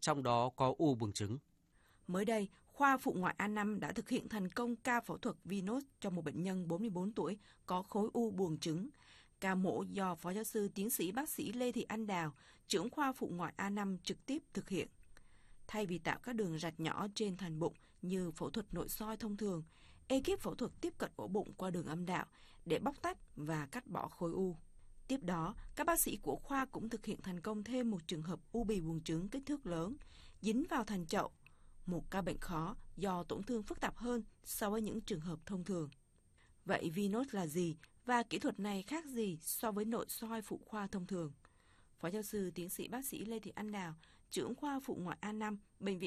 trong đó có u buồng trứng. Mới đây, khoa phụ ngoại A5 đã thực hiện thành công ca phẫu thuật Vinos cho một bệnh nhân 44 tuổi có khối u buồng trứng. Ca mổ do Phó giáo sư tiến sĩ bác sĩ Lê Thị Anh Đào, trưởng khoa phụ ngoại A5 trực tiếp thực hiện. Thay vì tạo các đường rạch nhỏ trên thành bụng như phẫu thuật nội soi thông thường, ekip phẫu thuật tiếp cận ổ bụng qua đường âm đạo để bóc tách và cắt bỏ khối u. Tiếp đó, các bác sĩ của khoa cũng thực hiện thành công thêm một trường hợp u bì buồng trứng kích thước lớn, dính vào thành chậu, một ca bệnh khó do tổn thương phức tạp hơn so với những trường hợp thông thường. Vậy Vinos là gì và kỹ thuật này khác gì so với nội soi phụ khoa thông thường? Phó giáo sư tiến sĩ bác sĩ Lê Thị Anh Đào, trưởng khoa phụ ngoại A5, Bệnh viện